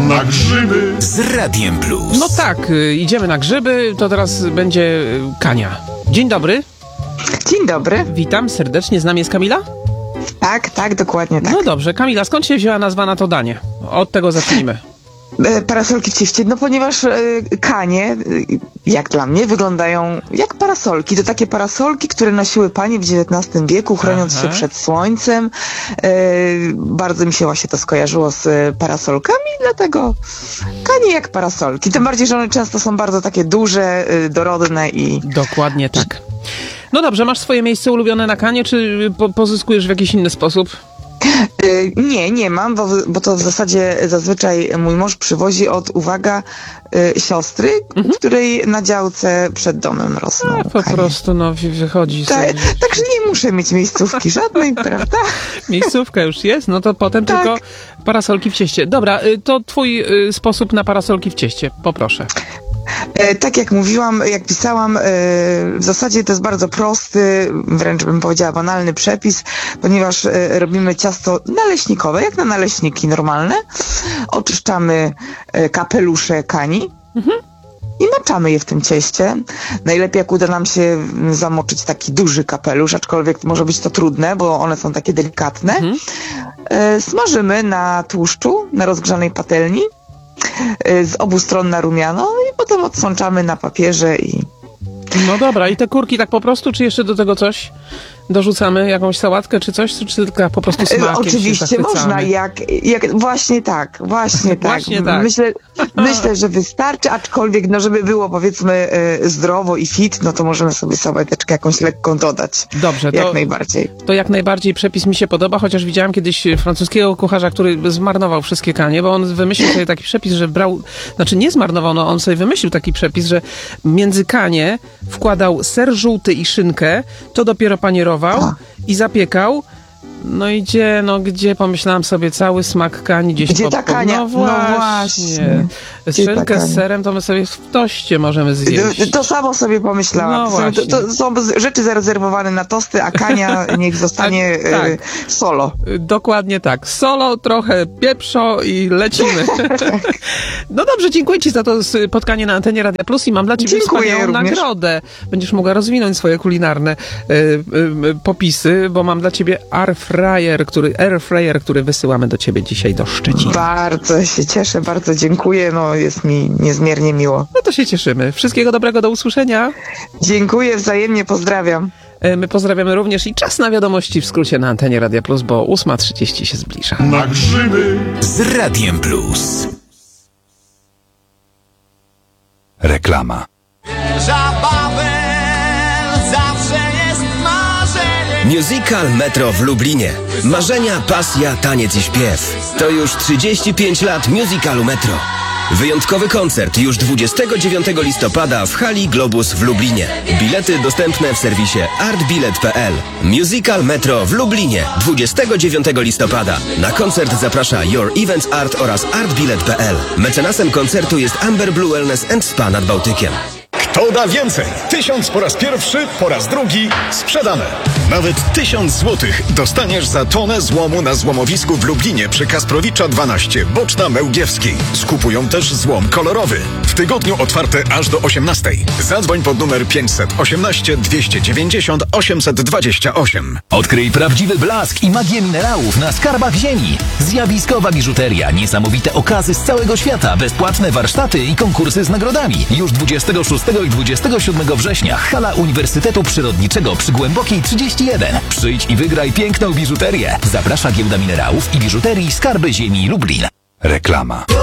Na grzyby z Radiem Plus. No tak, idziemy na grzyby, to teraz będzie Kania. Dzień dobry. Dzień dobry. Witam serdecznie, z nami jest Kamila? Tak, dokładnie tak. No dobrze, Kamila, skąd się wzięła nazwa na to danie? Od tego zacznijmy. Parasolki w cieście, no ponieważ kanie, jak dla mnie, wyglądają jak parasolki. To takie parasolki, które nosiły panie w XIX wieku, chroniąc się przed słońcem. Bardzo mi się właśnie to skojarzyło z parasolkami, dlatego kanie jak parasolki. Tym bardziej, że one często są bardzo takie duże, dorodne i... Dokładnie tak. No dobrze, masz swoje miejsce ulubione na kanie, czy pozyskujesz w jakiś inny sposób? Nie mam, bo to w zasadzie zazwyczaj mój mąż przywozi od, uwaga, siostry, której na działce przed domem rosną. Po prostu, wychodzi sobie. Także nie muszę mieć miejscówki żadnej, prawda? Miejscówka już jest, no to potem tylko parasolki w cieście. Dobra, to twój sposób na parasolki w cieście, poproszę. Tak jak mówiłam, jak pisałam, w zasadzie to jest bardzo prosty, wręcz bym powiedziała banalny przepis, ponieważ robimy ciasto naleśnikowe, jak na naleśniki normalne. Oczyszczamy kapelusze kani i maczamy je w tym cieście. Najlepiej jak uda nam się zamoczyć taki duży kapelusz, aczkolwiek może być to trudne, bo one są takie delikatne. Smażymy na tłuszczu, na rozgrzanej patelni. Z obu stron na rumiano i potem odsączamy na papierze i... No dobra, i te kurki tak po prostu, czy jeszcze do tego coś dorzucamy? Jakąś sałatkę czy coś? Czy tylko po prostu smakiem oczywiście można, właśnie tak. Myślę, że wystarczy, aczkolwiek, żeby było powiedzmy zdrowo i fit, no to możemy sobie sałateczkę jakąś lekką dodać. Dobrze, jak najbardziej. To jak najbardziej przepis mi się podoba, chociaż widziałem kiedyś francuskiego kucharza, który zmarnował wszystkie kanie, bo on wymyślił sobie taki przepis, że nie zmarnował, on sobie wymyślił taki przepis, że między kanie wkładał ser żółty i szynkę, to dopiero panierował i zapiekał. No i gdzie pomyślałam sobie, cały smak kani gdzieś gdzie ta kania? No właśnie. Szynkę z serem to my sobie w toście możemy zjeść. To samo sobie pomyślałam. No to są rzeczy zarezerwowane na tosty, a kania niech zostanie solo. Dokładnie tak. Solo, trochę pieprzo i lecimy. No dobrze, dziękuję Ci za to spotkanie na antenie Radia Plus i mam dla Ciebie wspaniałą nagrodę. Będziesz mogła rozwinąć swoje kulinarne popisy, bo mam dla Ciebie air fryer, który wysyłamy do Ciebie dzisiaj do Szczecina. Bardzo się cieszę, bardzo dziękuję, jest mi niezmiernie miło. No to się cieszymy. Wszystkiego dobrego, do usłyszenia. Dziękuję, wzajemnie pozdrawiam. My pozdrawiamy również i czas na wiadomości w skrócie na antenie Radia Plus, bo 8:30 się zbliża. Na grzyby z Radiem Plus. Reklama. Musical Metro w Lublinie. Marzenia, pasja, taniec i śpiew. To już 35 lat musicalu Metro. Wyjątkowy koncert już 29 listopada w hali Globus w Lublinie. Bilety dostępne w serwisie artbilet.pl. Musical Metro w Lublinie 29 listopada. Na koncert zaprasza Your Events Art oraz artbilet.pl. Mecenasem koncertu jest Amber Blue Wellness and Spa nad Bałtykiem. Kto da więcej? 1000 po raz pierwszy, po raz drugi sprzedane. Nawet 1000 złotych dostaniesz za tonę złomu na złomowisku w Lublinie przy Kasprowicza 12, Boczna Mełgiewskiej. Skupują też złom kolorowy. W tygodniu otwarte aż do 18. Zadzwoń pod numer 518 290 828. Odkryj prawdziwy blask i magię minerałów na skarbach ziemi. Zjawiskowa biżuteria, niesamowite okazy z całego świata, bezpłatne warsztaty i konkursy z nagrodami. Już 26 i 27 września hala Uniwersytetu Przyrodniczego przy Głębokiej 31. Przyjdź i wygraj piękną biżuterię. Zaprasza Giełda Minerałów i Biżuterii Skarby Ziemi Lublin. Reklama.